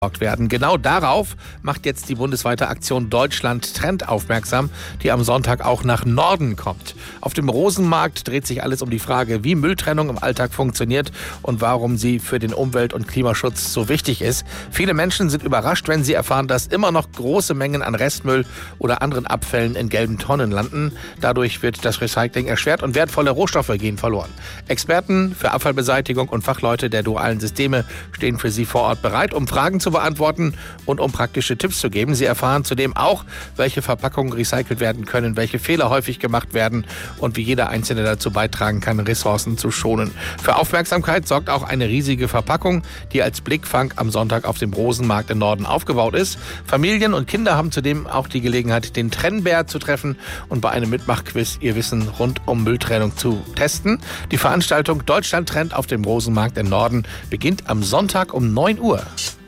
werden. Genau darauf macht jetzt die bundesweite Aktion Deutschland Trend aufmerksam, die am Sonntag auch nach Norden kommt. Auf dem Rosenmarkt dreht sich alles um die Frage, wie Mülltrennung im Alltag funktioniert und warum sie für den Umwelt- und Klimaschutz so wichtig ist. Viele Menschen sind überrascht, wenn sie erfahren, dass immer noch große Mengen an Restmüll oder anderen Abfällen in gelben Tonnen landen. Dadurch wird das Recycling erschwert und wertvolle Rohstoffe gehen verloren. Experten für Abfallbeseitigung und Fachleute der dualen Systeme stehen für Sie vor Ort bereit, um Fragen zu beantworten und um praktische Tipps zu geben. Sie erfahren zudem auch, welche Verpackungen recycelt werden können, welche Fehler häufig gemacht werden und wie jeder Einzelne dazu beitragen kann, Ressourcen zu schonen. Für Aufmerksamkeit sorgt auch eine riesige Verpackung, die als Blickfang am Sonntag auf dem Rosenmarkt im Norden aufgebaut ist. Familien und Kinder haben zudem auch die Gelegenheit, den Trennbär zu treffen und bei einem Mitmachquiz ihr Wissen rund um Mülltrennung zu testen. Die Veranstaltung Deutschland Trend auf dem Rosenmarkt im Norden beginnt am Sonntag um 9 Uhr.